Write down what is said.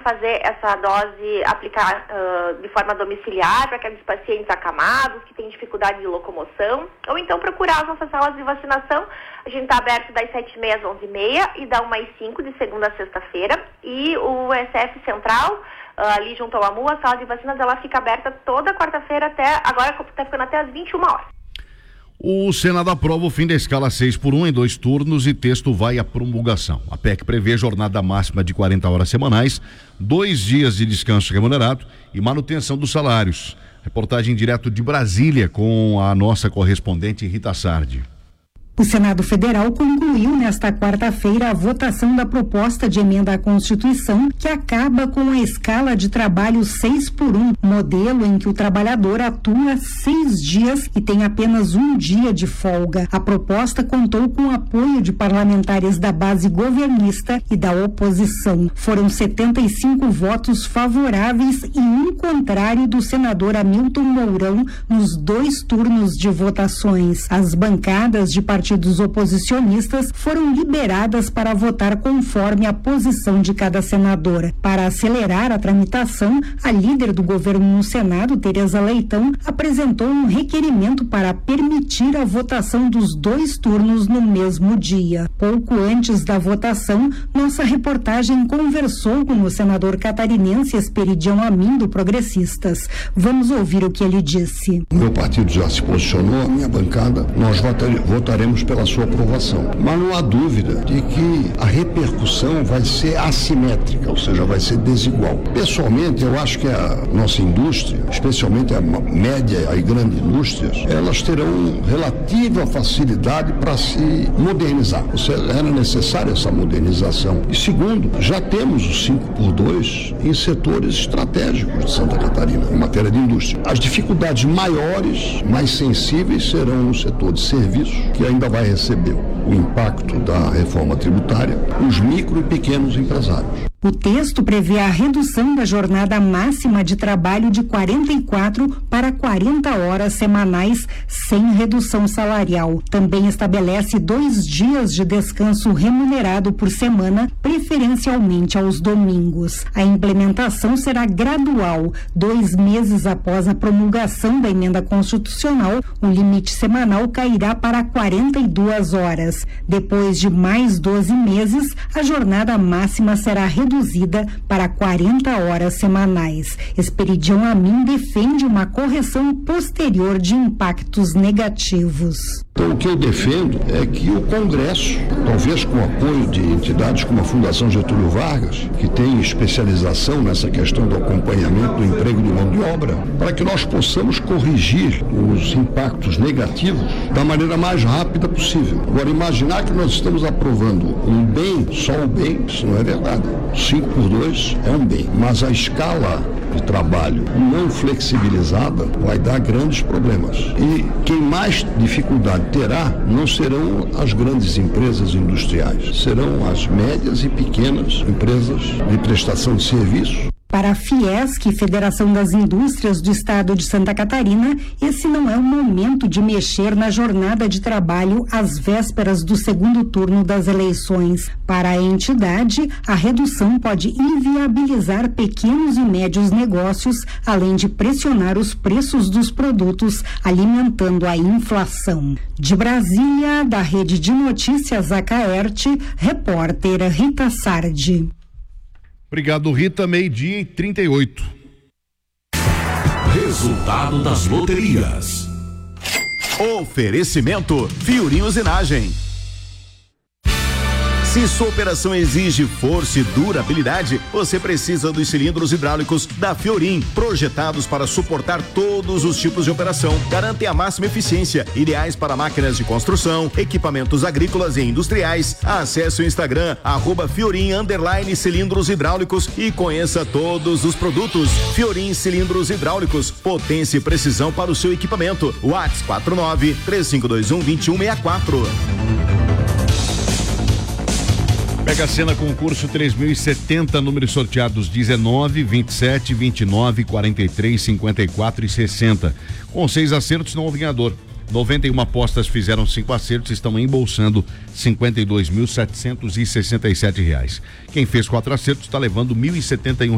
fazer essa dose, aplicar de forma domiciliar para aqueles pacientes acamados, que têm dificuldade de locomoção, ou então procurar as nossas salas de vacinação. A gente está aberto das 7h30 às 11h30 e da 1h05 de segunda a sexta-feira. E o SF Central, ali junto ao AMU, a sala de vacinas, ela fica aberta toda quarta-feira agora está ficando até às 21 horas. O Senado aprova o fim da escala 6x1 em 2 turnos e texto vai à promulgação. A PEC prevê jornada máxima de 40 horas semanais, 2 dias de descanso remunerado e manutenção dos salários. Reportagem direto de Brasília com a nossa correspondente Rita Sardi. O Senado Federal concluiu nesta quarta-feira a votação da proposta de emenda à Constituição que acaba com a escala de trabalho 6x1, modelo em que o trabalhador atua 6 dias e tem apenas 1 dia de folga. A proposta contou com o apoio de parlamentares da base governista e da oposição. Foram 75 votos favoráveis e 1 contrário do senador Hamilton Mourão nos 2 turnos de votações. As bancadas de partidos oposicionistas foram liberadas para votar conforme a posição de cada senador. Para acelerar a tramitação, a líder do governo no Senado, Tereza Leitão, apresentou um requerimento para permitir a votação dos 2 turnos no mesmo dia. Pouco antes da votação, nossa reportagem conversou com o senador catarinense Esperidião Amin, do Progressistas. Vamos ouvir o que ele disse. O meu partido já se posicionou, a minha bancada, nós votaremos pela sua aprovação. Mas não há dúvida de que a repercussão vai ser assimétrica, ou seja, vai ser desigual. Pessoalmente, eu acho que a nossa indústria, especialmente a média e grande indústrias, elas terão relativa facilidade para se modernizar. Ou seja, era necessária essa modernização. E segundo, já temos o 5x2 em setores estratégicos de Santa Catarina, em matéria de indústria. As dificuldades maiores, mais sensíveis, serão no setor de serviços, que ainda vai receber o impacto da reforma tributária, os micro e pequenos empresários. O texto prevê a redução da jornada máxima de trabalho de 44 para 40 horas semanais, sem redução salarial. Também estabelece 2 dias de descanso remunerado por semana, preferencialmente aos domingos. A implementação será gradual. 2 meses após a promulgação da emenda constitucional, o limite semanal cairá para 42 horas. Depois de mais 12 meses, a jornada máxima será reduzida para 40 horas semanais. Esperidião Amin defende uma correção posterior de impactos negativos. Então, o que eu defendo é que o Congresso, talvez com o apoio de entidades como a Fundação Getúlio Vargas, que tem especialização nessa questão do acompanhamento do emprego de mão de obra, para que nós possamos corrigir os impactos negativos da maneira mais rápida possível. Agora, imaginar que nós estamos aprovando um bem, só um bem, isso não é verdade. 5x2 é um bem, mas a escala de trabalho não flexibilizada vai dar grandes problemas. E quem mais dificuldade terá não serão as grandes empresas industriais, serão as médias e pequenas empresas de prestação de serviços. Para a Fiesc, Federação das Indústrias do Estado de Santa Catarina, esse não é o momento de mexer na jornada de trabalho às vésperas do segundo turno das eleições. Para a entidade, a redução pode inviabilizar pequenos e médios negócios, além de pressionar os preços dos produtos, alimentando a inflação. De Brasília, da Rede de Notícias Acaerte, repórter Rita Sardi. Obrigado, Rita. 12:38. Resultado das loterias. Oferecimento Fiorim Usinagem. Se sua operação exige força e durabilidade, você precisa dos cilindros hidráulicos da Fiorim, projetados para suportar todos os tipos de operação. Garantem a máxima eficiência, ideais para máquinas de construção, equipamentos agrícolas e industriais. Acesse o Instagram @Fiorim_cilindros hidráulicos e conheça todos os produtos. Fiorim Cilindros Hidráulicos, potência e precisão para o seu equipamento. WhatsApp 49-3521-2164. Mega Sena concurso 3070, números sorteados 19, 27, 29, 43, 54 e 60. Com 6 acertos não houve ganhador. 91 apostas fizeram 5 acertos, estão embolsando R$52.767. Quem fez 4 acertos está levando R$1.071.